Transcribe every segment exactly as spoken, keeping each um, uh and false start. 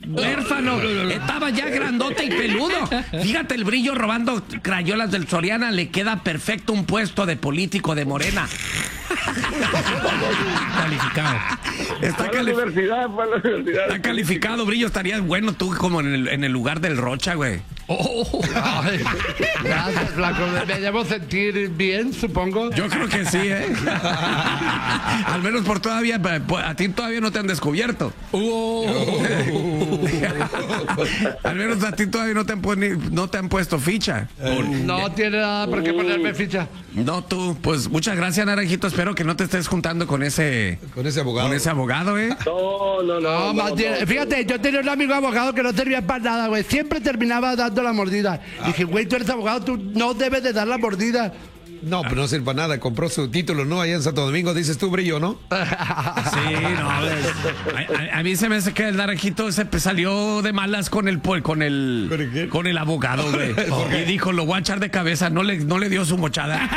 huérfano. Estaba ya grandote y peludo. Fíjate el Brillo robando crayolas del Soriana. Le queda perfecto un puesto de político de Morena. Calificado. Está, cali universidad, la universidad. Está calificado, Brillo. Estaría bueno tú como en el, en el lugar del Rocha, güey. Oh, ay, gracias, Flaco. Me debo sentir bien, supongo. Yo creo que sí, ¿eh? Al menos por todavía, a ti todavía no te han descubierto. Uh. Al menos a ti todavía no te han, no te han puesto ficha. No tiene nada por qué ponerme ficha. No, tú, pues muchas gracias, Naranjito. Espero que no te estés juntando con ese con ese abogado. Con ese abogado, ¿eh? No, no, no. No, no, más no, bien, no. Fíjate, yo tenía un amigo abogado que no servía para nada, güey. Siempre terminaba dando la mordida. Ah. Dije, güey, tú eres abogado, tú no debes de dar la mordida. No, pero no sirve para nada. Compró su título, ¿no? Allá en Santo Domingo, dices tú, Brillo, ¿no? Sí, no. A, a, a mí se me hace que el Naranjito se salió de malas con el con el con el abogado, güey. Y dijo, lo voy a echar de cabeza. No le, no le dio su mochada.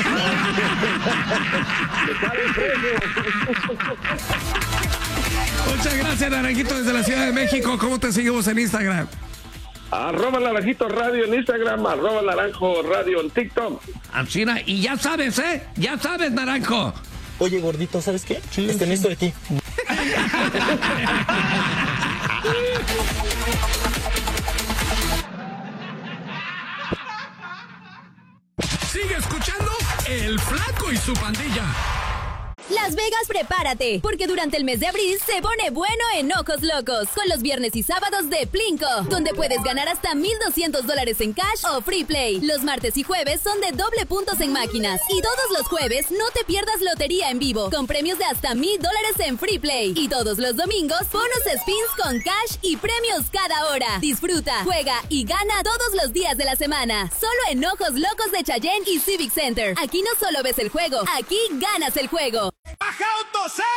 Muchas gracias, Naranjito, desde la Ciudad de México. ¿Cómo te seguimos en Instagram? Arroba Naranjito Radio en Instagram, arroba Naranjo Radio en TikTok. Alcina, y ya sabes, ¿eh? Ya sabes, Naranjo. Oye, gordito, ¿sabes qué? Sí, este, necesito de ti. Sigue escuchando El Flaco y su Pandilla. Las Vegas, prepárate, porque durante el mes de abril se pone bueno en Ojos Locos, con los viernes y sábados de Plinko, donde puedes ganar hasta mil doscientos dólares en cash o free play. Los martes y jueves son de doble puntos en máquinas, y todos los jueves no te pierdas lotería en vivo, con premios de hasta mil dólares en free play. Y todos los domingos, bonus spins con cash y premios cada hora. Disfruta, juega y gana todos los días de la semana, solo en Ojos Locos de Cheyenne y Civic Center. Aquí no solo ves el juego, aquí ganas el juego. Baja Autos,